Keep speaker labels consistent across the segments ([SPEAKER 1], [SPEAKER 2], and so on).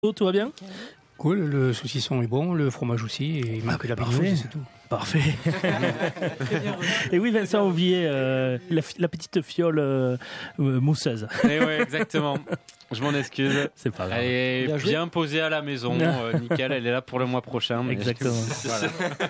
[SPEAKER 1] Tout va bien?
[SPEAKER 2] Cool, le saucisson est bon, le fromage aussi, et il manque la parfait, c'est tout.
[SPEAKER 1] Parfait. Et oui, Vincent a oublié la petite fiole mousseuse.
[SPEAKER 3] Et ouais, exactement. Je m'en excuse.
[SPEAKER 1] C'est pas grave.
[SPEAKER 3] Elle est bien posée à la maison. Nickel, elle est là pour le mois prochain. Mais
[SPEAKER 1] exactement.
[SPEAKER 3] Voilà.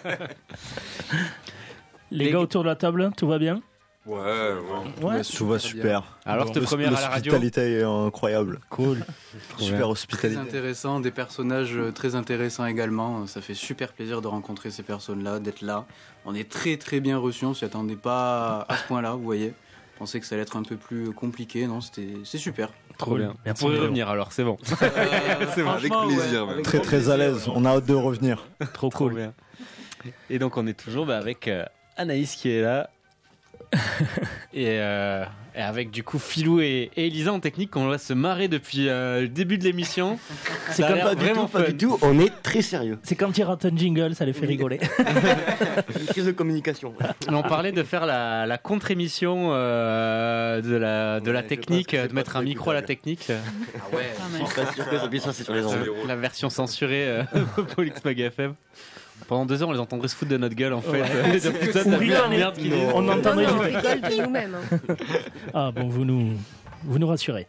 [SPEAKER 1] Les gars autour de la table, tout va bien?
[SPEAKER 4] Ouais, tout va super.
[SPEAKER 3] Alors, cette première à la radio.
[SPEAKER 4] L'hospitalité est incroyable.
[SPEAKER 1] Cool.
[SPEAKER 4] Super hospitalité.
[SPEAKER 5] Très intéressant, des personnages très intéressants également. Ça fait super plaisir de rencontrer ces personnes-là, d'être là. On est très très bien reçus, on s'y attendait pas à ce point-là, vous voyez. Je pensais que ça allait être un peu plus compliqué, non, c'est super.
[SPEAKER 3] Trop bien. On pourrait revenir alors, c'est bon.
[SPEAKER 5] C'est bon.
[SPEAKER 4] Avec plaisir.
[SPEAKER 5] Ouais,
[SPEAKER 4] très très à l'aise, on a hâte de revenir.
[SPEAKER 1] Trop cool.
[SPEAKER 3] Bien. Et donc on est toujours avec Anaïs qui est là. et avec du coup Philou et Elisa en technique, on va se marrer depuis le début de l'émission.
[SPEAKER 6] C'est comme pas du tout, on est très sérieux.
[SPEAKER 1] C'est quand il rate un jingle, ça les fait rigoler.
[SPEAKER 6] Une crise de communication.
[SPEAKER 3] On parlait de faire la contre-émission de la technique, de mettre un micro à la technique.
[SPEAKER 5] Ah ouais.
[SPEAKER 6] Je suis pas sûr que ça puisse passer sur les ondes.
[SPEAKER 3] La version censurée pour l'X-Mag FM. Pendant 2 heures, on les entendrait se foutre de notre gueule en fait.
[SPEAKER 1] On entendrait
[SPEAKER 7] on rigole de nous-mêmes.
[SPEAKER 1] Ah bon, vous nous rassurez.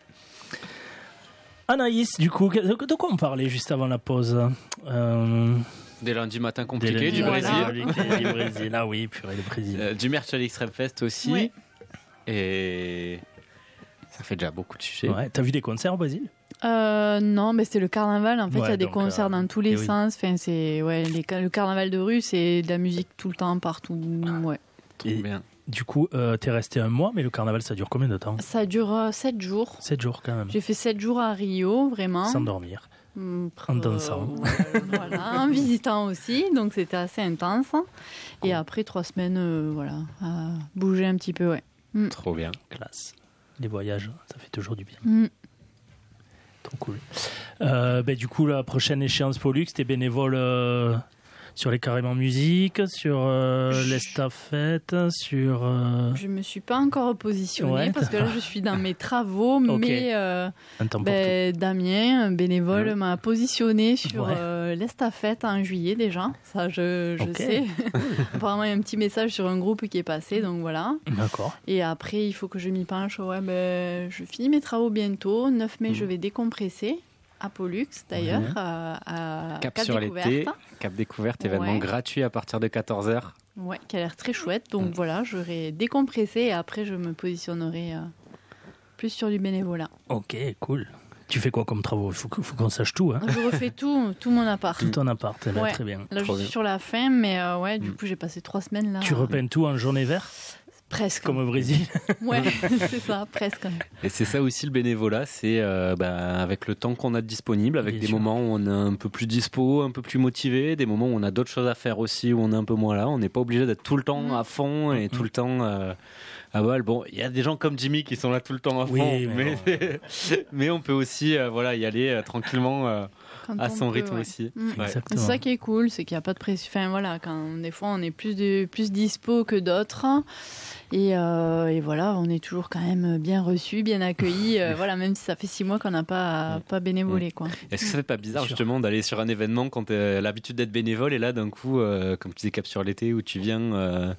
[SPEAKER 1] Anaïs, du coup, de quoi on parlait juste avant la pause?
[SPEAKER 3] Des lundis matins compliqués du Brésil.
[SPEAKER 1] Du Brésil, ah oui, purée, le Brésil.
[SPEAKER 3] Du merch à l'Extreme Fest aussi.
[SPEAKER 7] Oui.
[SPEAKER 3] Et ça fait déjà beaucoup de sujets.
[SPEAKER 1] Ouais, t'as vu des concerts au Brésil?
[SPEAKER 7] Non, mais c'est le carnaval. En fait, il y a des
[SPEAKER 1] donc,
[SPEAKER 7] concerts dans tous les
[SPEAKER 1] oui.
[SPEAKER 7] sens. Enfin, le carnaval de rue, c'est de la musique tout le temps, partout. Ouais.
[SPEAKER 3] Trop bien.
[SPEAKER 1] Du coup, t'es resté un mois, mais le carnaval, ça dure combien de temps?
[SPEAKER 7] Ça dure 7 jours.
[SPEAKER 1] 7 jours quand même.
[SPEAKER 7] J'ai fait 7 jours à Rio, vraiment.
[SPEAKER 1] Sans dormir. En dansant.
[SPEAKER 7] Voilà, en visitant aussi. Donc, c'était assez intense. Et après 3 semaines, à bouger un petit peu, ouais.
[SPEAKER 3] Trop bien.
[SPEAKER 1] Classe. Les voyages, ça fait toujours du bien. Trop cool. Du coup, la prochaine échéance Pollux, t'es bénévole sur les carrément musique, sur l'estafette, sur...
[SPEAKER 7] Je me suis pas encore positionnée
[SPEAKER 1] Ouais.
[SPEAKER 7] parce que là, je suis dans mes travaux,
[SPEAKER 1] Ok.
[SPEAKER 7] mais
[SPEAKER 1] Un temps pour
[SPEAKER 7] Damien, un bénévole,
[SPEAKER 1] Ouais.
[SPEAKER 7] m'a positionné sur
[SPEAKER 1] Ouais.
[SPEAKER 7] l'estafette en juillet déjà. Ça, je
[SPEAKER 1] Ok.
[SPEAKER 7] sais. Apparemment, il y a un petit message sur un groupe qui est passé, donc voilà.
[SPEAKER 1] tout. D'accord.
[SPEAKER 7] Et après, il faut que je m'y penche. Je finis mes travaux bientôt. 9 mai, je vais décompresser à Pollux, d'ailleurs,
[SPEAKER 1] Ouais.
[SPEAKER 7] à
[SPEAKER 3] Cap
[SPEAKER 7] Cap
[SPEAKER 3] sur
[SPEAKER 7] Découverte.
[SPEAKER 3] l'été. Cap Découverte, événement
[SPEAKER 7] Ouais.
[SPEAKER 3] gratuit à partir de 14h.
[SPEAKER 7] Ouais, qui a l'air très chouette. Donc voilà, j'aurai décompressé et après, je me positionnerai plus sur du bénévolat.
[SPEAKER 1] Ok, cool. Tu fais quoi comme travaux? Faut qu'on sache tout, hein.
[SPEAKER 7] Je refais tout mon appart.
[SPEAKER 1] Tout ton appart, là,
[SPEAKER 7] Ouais.
[SPEAKER 1] très bien.
[SPEAKER 7] Là, je suis sur la fin, mais du coup, j'ai passé 3 semaines là.
[SPEAKER 1] Tu repeins tout en jaune et vert,
[SPEAKER 7] Presque.
[SPEAKER 1] comme au Brésil?
[SPEAKER 7] Ouais, c'est ça, presque.
[SPEAKER 3] Et c'est ça aussi le bénévolat, c'est avec le temps qu'on a disponible, avec
[SPEAKER 1] Bien
[SPEAKER 3] des
[SPEAKER 1] sûr.
[SPEAKER 3] moments où on est un peu plus dispo, un peu plus motivé, des moments où on a d'autres choses à faire aussi, où on est un peu moins là. On n'est pas obligé d'être tout le temps à fond et tout le temps à balle. Bon, il y a des gens comme Jimmy qui sont là tout le temps à fond,
[SPEAKER 1] Oui,
[SPEAKER 3] mais on peut aussi y aller tranquillement
[SPEAKER 7] Quand
[SPEAKER 3] à
[SPEAKER 7] on
[SPEAKER 3] son
[SPEAKER 7] peut,
[SPEAKER 3] rythme
[SPEAKER 7] ouais.
[SPEAKER 3] aussi.
[SPEAKER 7] Mm.
[SPEAKER 3] Ouais.
[SPEAKER 1] Exactement.
[SPEAKER 7] C'est ça qui est cool, c'est qu'il n'y a pas de pression. Enfin voilà, quand des fois on est plus dispo que d'autres. Et voilà, on est toujours quand même bien reçus, bien accueillis. Voilà, même si ça fait 6 mois qu'on n'a pas bénévolé, quoi.
[SPEAKER 3] Est-ce que ça fait pas bizarre
[SPEAKER 1] Sûr.
[SPEAKER 3] justement d'aller sur un événement quand tu as l'habitude d'être bénévole et là d'un coup, comme tu disais Cap sur l'été, où tu viens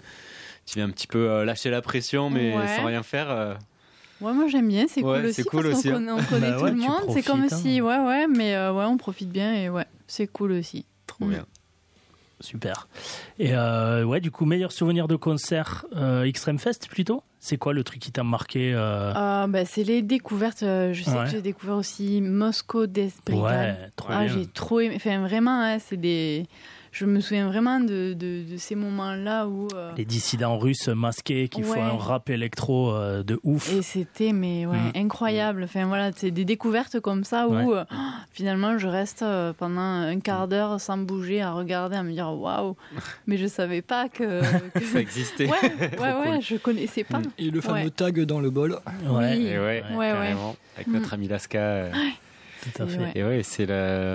[SPEAKER 3] un petit peu lâcher la pression mais
[SPEAKER 7] Ouais.
[SPEAKER 3] sans rien faire
[SPEAKER 7] Ouais, moi j'aime bien, c'est
[SPEAKER 3] Ouais,
[SPEAKER 7] cool aussi.
[SPEAKER 3] c'est cool
[SPEAKER 7] parce
[SPEAKER 3] aussi,
[SPEAKER 7] qu'on
[SPEAKER 3] hein.
[SPEAKER 7] on connaît
[SPEAKER 1] Bah
[SPEAKER 7] tout
[SPEAKER 1] ouais,
[SPEAKER 7] le
[SPEAKER 1] tu
[SPEAKER 7] monde. C'est
[SPEAKER 1] profites,
[SPEAKER 7] comme
[SPEAKER 1] hein.
[SPEAKER 7] si, mais on profite bien et ouais, c'est cool aussi.
[SPEAKER 3] Trop bien.
[SPEAKER 1] Super. Et du coup, meilleur souvenir de concert Extreme Fest plutôt? C'est quoi le truc qui t'a marqué
[SPEAKER 7] C'est les découvertes. Je sais
[SPEAKER 1] Ouais.
[SPEAKER 7] que j'ai découvert aussi Moscow Death Brigade.
[SPEAKER 1] Ouais, trop bien.
[SPEAKER 7] J'ai trop aimé. Enfin, vraiment, hein, je me souviens vraiment de ces moments-là où.
[SPEAKER 1] Les dissidents russes masqués qui font
[SPEAKER 7] Ouais.
[SPEAKER 1] un rap électro de ouf.
[SPEAKER 7] Et c'était incroyable. Enfin voilà, c'est des découvertes comme ça où finalement je reste pendant un quart d'heure sans bouger à regarder, à me dire waouh, mais je savais pas que
[SPEAKER 3] Ça existait.
[SPEAKER 7] ouais, je connaissais pas.
[SPEAKER 2] Et le fameux
[SPEAKER 7] Ouais.
[SPEAKER 2] tag dans le bol.
[SPEAKER 1] Ouais,
[SPEAKER 7] Oui.
[SPEAKER 3] Et ouais,
[SPEAKER 7] Ouais,
[SPEAKER 3] carrément. Avec notre ami Laska.
[SPEAKER 1] tout à fait.
[SPEAKER 7] Ouais.
[SPEAKER 3] Et ouais, c'est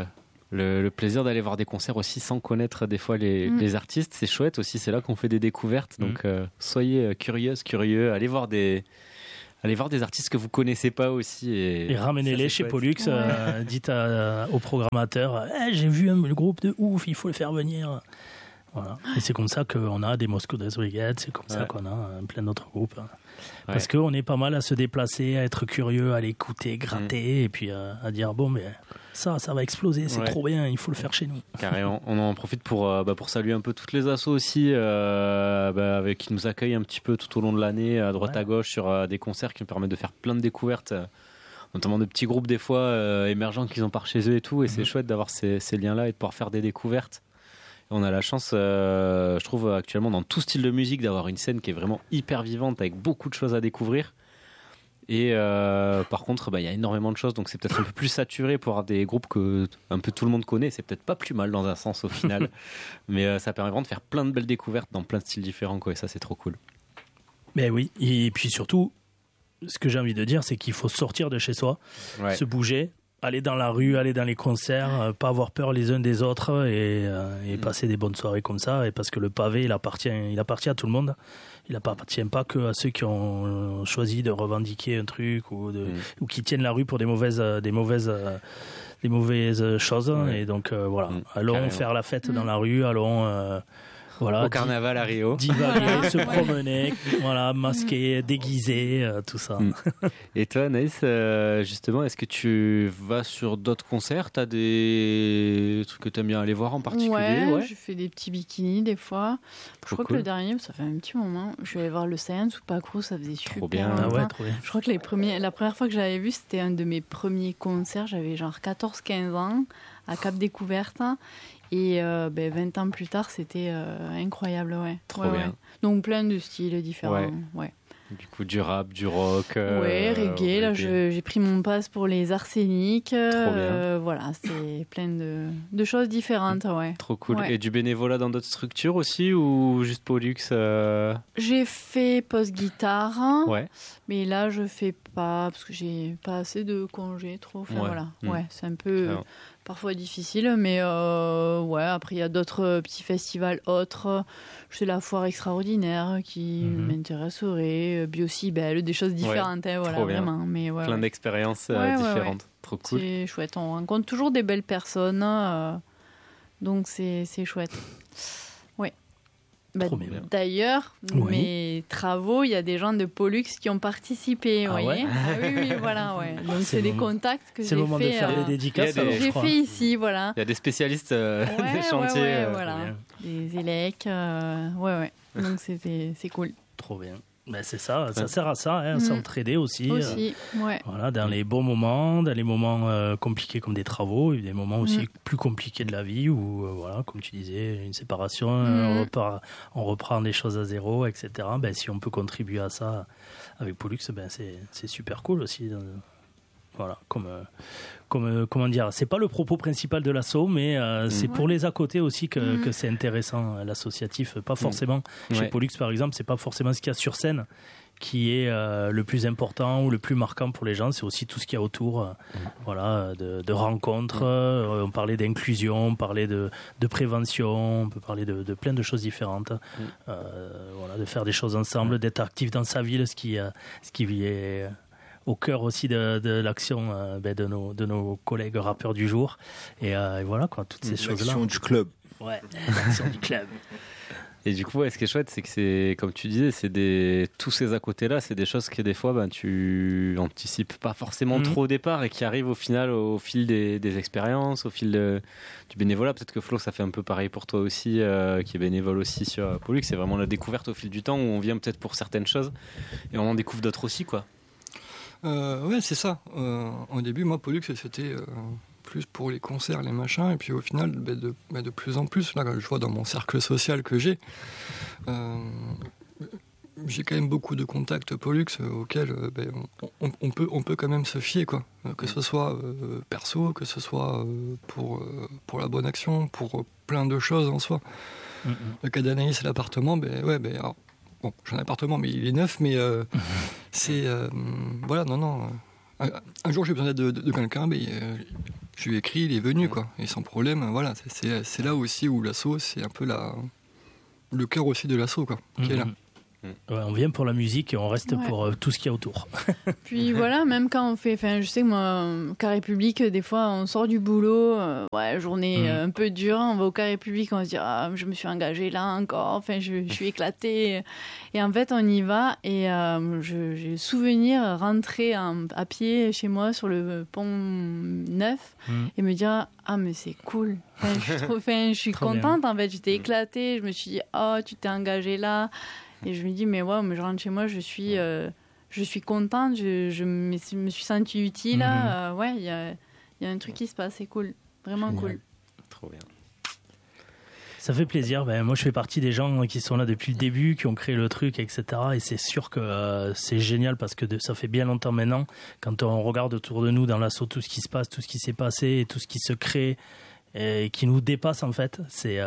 [SPEAKER 3] le plaisir d'aller voir des concerts aussi sans connaître des fois les artistes. C'est chouette aussi, c'est là qu'on fait des découvertes. Donc soyez curieux, allez voir allez voir des artistes que vous connaissez pas aussi.
[SPEAKER 1] Et ramenez-les chez
[SPEAKER 3] chouette.
[SPEAKER 1] Pollux, dites au programmateur j'ai vu le groupe de ouf, il faut le faire venir. Voilà. Et c'est comme ça qu'on a des Moscow Death Brigade, c'est comme ça qu'on a plein d'autres groupes. Parce qu'on est pas mal à se déplacer, à être curieux, à l'écouter, gratter, et puis à dire bon, mais ça va exploser, c'est trop bien, il faut le faire chez nous.
[SPEAKER 3] Carrément. On en profite pour saluer un peu toutes les assos aussi avec qui nous accueillent un petit peu tout au long de l'année, à droite à gauche, sur des concerts qui nous permettent de faire plein de découvertes, notamment de petits groupes des fois émergents qu'ils ont par chez eux et tout, et c'est chouette d'avoir ces liens-là et de pouvoir faire des découvertes. On a la chance, je trouve, actuellement, dans tout style de musique, d'avoir une scène qui est vraiment hyper vivante, avec beaucoup de choses à découvrir. Et par contre, il y a énormément de choses, donc c'est peut-être un peu plus saturé pour avoir des groupes que un peu tout le monde connaît. C'est peut-être pas plus mal dans un sens au final, mais ça permet vraiment de faire plein de belles découvertes dans plein de styles différents, quoi, et ça, c'est trop cool.
[SPEAKER 1] Mais oui, et puis surtout, ce que j'ai envie de dire, c'est qu'il faut sortir de chez soi, se bouger, aller dans la rue, aller dans les concerts, pas avoir peur les uns des autres et passer des bonnes soirées comme ça. Et parce que le pavé, il appartient à tout le monde. Il appartient pas que à ceux qui ont choisi de revendiquer un truc ou qui tiennent la rue pour des mauvaises choses. Et donc voilà, allons faire la fête dans la rue, allons
[SPEAKER 3] au carnaval à Rio,
[SPEAKER 1] divaguer, se promener, masqué, déguisé, tout ça.
[SPEAKER 3] Et toi, Anaïs, justement, est-ce que tu vas sur d'autres concerts? T'as des trucs que t'aimes bien aller voir en particulier?
[SPEAKER 7] Je fais des petits bikinis des fois. Je crois que le dernier, ça fait un petit moment, je suis allée voir le Science ou Pacro, ça faisait super
[SPEAKER 3] trop bien.
[SPEAKER 7] Trop bien. Je crois que la première fois que j'avais vu, c'était un de mes premiers concerts, j'avais genre 14-15 ans, à Cap Découverte. Et 20 ans plus tard, c'était incroyable,
[SPEAKER 3] Trop bien.
[SPEAKER 7] Donc plein de styles différents,
[SPEAKER 3] Du coup, du rap, du rock.
[SPEAKER 7] Reggae. Là, j'ai pris mon pass pour les Arsenics.
[SPEAKER 3] Trop bien.
[SPEAKER 7] Voilà, c'est plein de choses différentes,
[SPEAKER 3] Trop cool. Et du bénévolat dans d'autres structures aussi ou juste Pollux
[SPEAKER 7] J'ai fait post-guitare. Mais là, je fais pas parce que j'ai pas assez de congés trop. C'est un peu parfois difficile, mais après il y a d'autres petits festivals autres. Je sais la foire extraordinaire qui m'intéresserait, Biocibel, des choses différentes, vraiment. Mais
[SPEAKER 3] plein d'expériences différentes. Trop cool.
[SPEAKER 7] C'est chouette. On rencontre toujours des belles personnes, donc c'est chouette. D'ailleurs, mes travaux, il y a des gens de Pollux qui ont participé. Oui, voilà. Donc c'est des contacts que j'ai fait.
[SPEAKER 1] C'est le moment de faire des dédicaces.
[SPEAKER 7] J'ai fait ici, voilà.
[SPEAKER 3] Il y a des spécialistes des chantiers.
[SPEAKER 7] Des élèques. Donc c'est cool.
[SPEAKER 1] Trop bien. C'est ça sert à ça, s'entraider aussi. Voilà, dans les bons moments, dans les moments compliqués comme des travaux, et des moments aussi plus compliqués de la vie où, comme tu disais, une séparation, on reprend des choses à zéro, etc. Si on peut contribuer à ça avec Pollux, c'est super cool aussi. Voilà, comment dire, c'est pas le propos principal de l'asso, mais c'est pour les à côté aussi que c'est intéressant, l'associatif. Pas forcément, chez Pollux par exemple, c'est pas forcément ce qu'il y a sur scène qui est le plus important ou le plus marquant pour les gens, c'est aussi tout ce qu'il y a autour, de rencontres. On parlait d'inclusion, on parlait de prévention, on peut parler de plein de choses différentes. De faire des choses ensemble, d'être actif dans sa ville, ce qui est au cœur aussi de l'action de nos collègues rappeurs du jour. Et voilà, toutes ces choses-là.
[SPEAKER 4] L'action du club.
[SPEAKER 1] L'action du club.
[SPEAKER 3] Et du coup, ce qui est chouette, c'est que c'est, comme tu disais, tous ces à côté-là, c'est des choses que des fois, tu anticipes pas forcément trop au départ et qui arrivent au final au fil des expériences, au fil du bénévolat. Peut-être que Flo, ça fait un peu pareil pour toi aussi, qui est bénévole aussi sur Pollux. C'est vraiment la découverte au fil du temps où on vient peut-être pour certaines choses et on en découvre d'autres aussi, quoi.
[SPEAKER 8] C'est ça. Au début, moi, Pollux, c'était plus pour les concerts, les machins, et puis au final, de plus en plus, là, je vois dans mon cercle social que j'ai quand même beaucoup de contacts Pollux auxquels on peut quand même se fier, quoi. Que ce soit perso, que ce soit pour la bonne action, pour plein de choses en soi. Le cas d'Anaïs et l'appartement, alors, bon, j'ai un appartement, mais il est neuf, mais c'est... Un jour, j'ai besoin d'aide de quelqu'un, je lui ai écrit, il est venu, quoi. Et sans problème, voilà. C'est là aussi où l'asso, c'est un peu le cœur aussi de l'asso, quoi, qui est là.
[SPEAKER 1] Ouais, on vient pour la musique et on reste pour tout ce qu'il y a autour.
[SPEAKER 7] Puis voilà, même quand on fait, je sais que moi, Carré Public, des fois on sort du boulot, journée un peu dure, on va au Carré Public, on se dit je me suis engagée là encore, je suis éclatée. Et en fait on y va et j'ai le souvenir rentrer à pied chez moi sur le pont Neuf et me dire mais c'est cool. Je suis contente en fait, j'étais éclatée, je me suis dit tu t'es engagée là. Et je me dis, mais je rentre chez moi, je suis contente, je me suis sentie utile. Il y a un truc qui se passe, c'est cool, vraiment cool.
[SPEAKER 3] Trop bien.
[SPEAKER 1] Ça fait plaisir. Moi, je fais partie des gens qui sont là depuis le début, qui ont créé le truc, etc. Et c'est sûr que c'est génial parce que ça fait bien longtemps maintenant. Quand on regarde autour de nous dans l'assaut tout ce qui se passe, tout ce qui s'est passé et tout ce qui se crée et qui nous dépasse en fait, c'est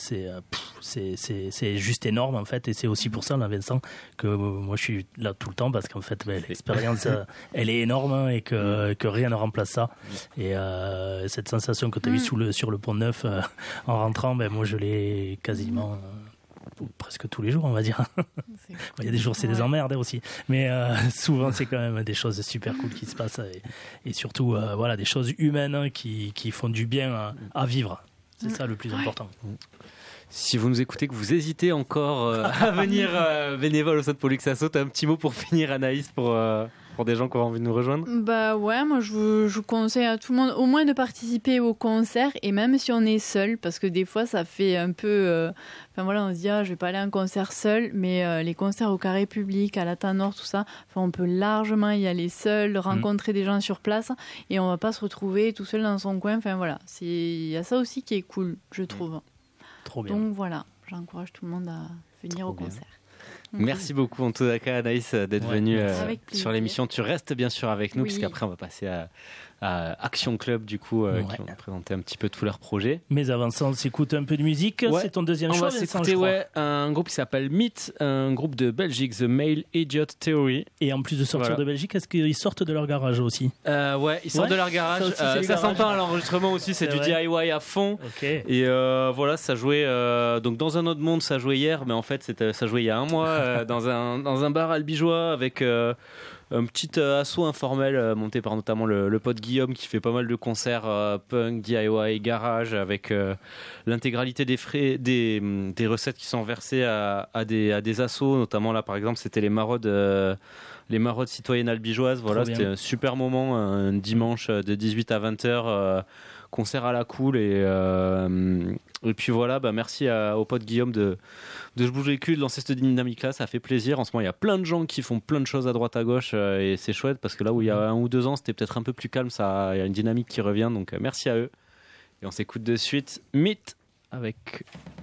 [SPEAKER 1] juste énorme en fait. Et c'est aussi pour ça, là, Vincent, que moi je suis là tout le temps parce qu'en fait l'expérience elle est énorme et que rien ne remplace ça. Et cette sensation que tu as eue sur le pont Neuf en rentrant, moi je l'ai quasiment presque tous les jours, on va dire. Il y a des jours c'est des emmerdes aussi, mais souvent c'est quand même des choses super cool qui se passent et surtout des choses humaines qui font du bien à vivre. C'est ça le plus important.
[SPEAKER 3] Si vous nous écoutez, que vous hésitez encore à venir bénévole au sein de Pollux Asso, t'as un petit mot pour finir, Anaïs, pour des gens qui ont envie de nous rejoindre?
[SPEAKER 7] Moi je conseille à tout le monde au moins de participer au concert, et même si on est seul, parce que des fois ça fait un peu on se dit je vais pas aller à un concert seul, mais les concerts au Carré Public, à l'Ata Nord, tout ça, on peut largement y aller seul, rencontrer des gens sur place et on va pas se retrouver tout seul dans son coin. Il y a ça aussi qui est cool, je trouve.
[SPEAKER 1] Trop bien.
[SPEAKER 7] Donc voilà, j'encourage tout le monde à venir au concert.
[SPEAKER 3] Merci beaucoup en tout cas, Anaïs, d'être venue sur l'émission. Tu restes bien sûr avec nous, puisqu'après on va passer à Action Club du coup, qui vont présenter un petit peu tous leurs projets.
[SPEAKER 1] Mais avant ça, on s'écoute un peu de musique. C'est ton deuxième choix.
[SPEAKER 3] On va s'écouter un groupe qui s'appelle Myth, un groupe de Belgique, The Male Idiot Theory.
[SPEAKER 1] Et en plus de sortir de Belgique, est-ce qu'ils sortent de leur garage aussi?
[SPEAKER 3] Ils sortent de leur garage. Ça s'entend à l'enregistrement aussi, c'est du DIY à fond.
[SPEAKER 1] Okay.
[SPEAKER 3] Et ça jouait donc dans un autre monde, ça jouait hier, mais en fait ça jouait il y a un mois dans un bar albigeois avec un petit assaut informel monté par notamment le pote Guillaume qui fait pas mal de concerts punk, DIY, garage, avec l'intégralité des frais, des recettes qui sont versées à des assos, notamment là par exemple c'était les maraudes citoyennes albigeoises. C'était un super moment, un dimanche de 18 à 20h, concert à la cool. Et puis merci au pote Guillaume de se bouger le cul, de lancer cette dynamique-là, ça fait plaisir. En ce moment, il y a plein de gens qui font plein de choses à droite à gauche et c'est chouette parce que là où il y a 1 ou 2 ans, c'était peut-être un peu plus calme, il y a une dynamique qui revient, donc merci à eux. Et on s'écoute de suite Myth avec